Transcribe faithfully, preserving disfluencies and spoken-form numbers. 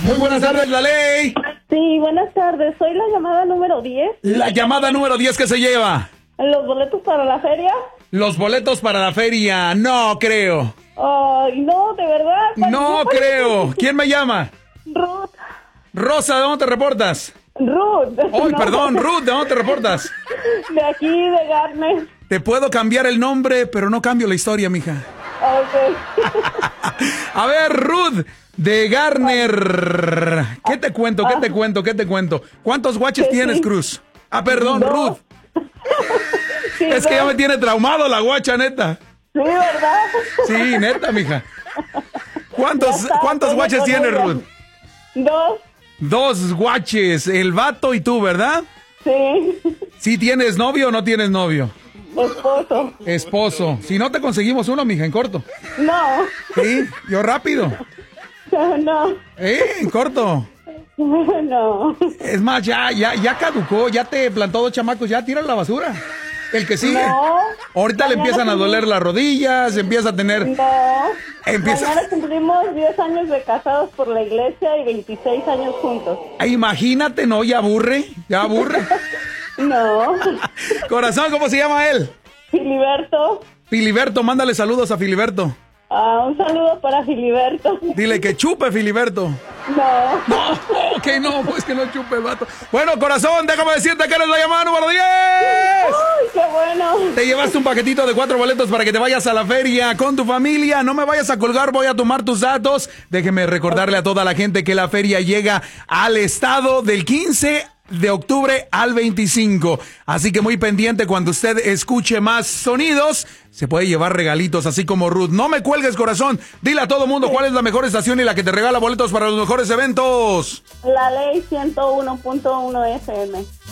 Muy buenas tardes, la ley. Sí, buenas tardes. Soy la llamada número diez. La llamada número diez que se lleva. ¿Los boletos para la feria? Los boletos para la feria. No creo. Ay, no, de verdad. No Yo creo. ¿Quién me llama? Ruth. Rosa, ¿de dónde te reportas? Ruth. Ay, No. perdón, Ruth, ¿de dónde te reportas? De aquí, de Garner. Te puedo cambiar el nombre, pero no cambio la historia, mija. Ok. A ver, Ruth, de Garner. ¿Qué te cuento? ¿Qué te cuento? ¿Qué te cuento? ¿Cuántos guaches Que tienes, sí. Cruz? Ah, perdón, Dos. Ruth. Sí, Es que ya dos. me tiene traumado la guacha, neta. Sí, ¿verdad? Sí, neta, mija. ¿Cuántos, Ya está, ¿cuántos tengo guaches con tienes, ella. Ruth? Dos. Dos guaches, el vato y tú, ¿verdad? Sí. ¿Sí tienes novio o no tienes novio? Esposo. Esposo. Si no te conseguimos uno, mija, en corto. No. Sí, yo rápido. No. ¿Eh? En corto. No. Es más, ya, ya, ya caducó, ya te plantó dos chamacos, ya tira la basura. El que sigue. No. Ahorita le Mañana empiezan a cumplimos- doler las rodillas, empieza a tener... No. Empieza- Mañana cumplimos diez años de casados por la iglesia y veintiséis años juntos. Ay, imagínate, no, ya aburre, ya aburre. No. Corazón, ¿cómo se llama él? Filiberto. Filiberto, mándale saludos a Filiberto. Ah, un saludo para Filiberto. Dile que chupe, Filiberto. No. No, ok, no, pues que no chupe el vato. Bueno, corazón, déjame decirte que eres la llamada número diez. Ay, qué bueno. Te llevaste un paquetito de cuatro boletos para que te vayas a la feria con tu familia. No me vayas a colgar, voy a tomar tus datos. Déjeme recordarle a toda la gente que la feria llega al estado del quince de octubre al veinticinco. Así que muy pendiente, cuando usted escuche más sonidos, se puede llevar regalitos, así como Ruth. No me cuelgues, corazón. Dile a todo mundo cuál es la mejor estación y la que te regala boletos para los mejores eventos. La ley ciento uno punto uno F M.